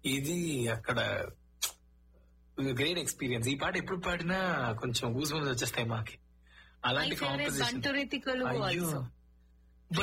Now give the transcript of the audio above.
ఇది అక్కడ great experience. ఈ పాట ఎప్పుడు పాడినా కొంచెం గూస్ బంప్స్ వచ్చేస్తాయి మాకి. అలాంటి కాంపోజిషన్. సంటూరితికలు అయ్యో